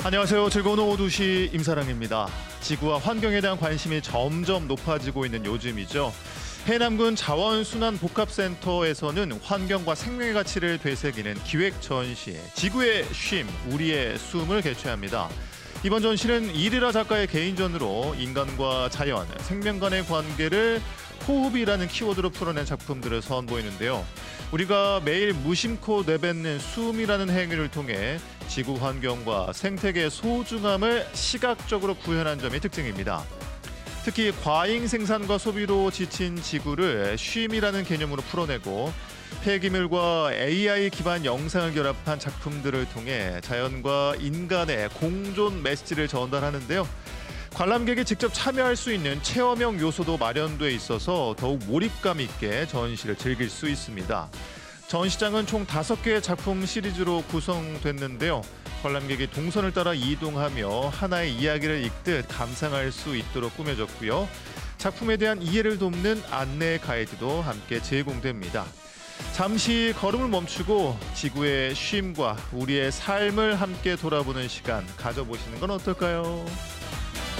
안녕하세요. 즐거운 오후 2시 임사랑입니다. 지구와 환경에 대한 관심이 점점 높아지고 있는 요즘이죠. 해남군 자원순환복합센터에서는 환경과 생명의 가치를 되새기는 기획 전시 지구의 쉼, 우리의 숨을 개최합니다. 이번 전시는 이르라 작가의 개인전으로 인간과 자연, 생명 간의 관계를 호흡이라는 키워드로 풀어낸 작품들을 선보이는데요. 우리가 매일 무심코 내뱉는 숨이라는 행위를 통해 지구 환경과 생태계의 소중함을 시각적으로 구현한 점이 특징입니다. 특히 과잉 생산과 소비로 지친 지구를 쉼이라는 개념으로 풀어내고 폐기물과 AI 기반 영상을 결합한 작품들을 통해 자연과 인간의 공존 메시지를 전달하는데요. 관람객이 직접 참여할 수 있는 체험형 요소도 마련돼 있어서 더욱 몰입감 있게 전시를 즐길 수 있습니다. 전시장은 총 5개의 작품 시리즈로 구성됐는데요. 관람객이 동선을 따라 이동하며 하나의 이야기를 읽듯 감상할 수 있도록 꾸며졌고요. 작품에 대한 이해를 돕는 안내 가이드도 함께 제공됩니다. 잠시 걸음을 멈추고 지구의 쉼과 우리의 삶을 함께 돌아보는 시간 가져보시는 건 어떨까요?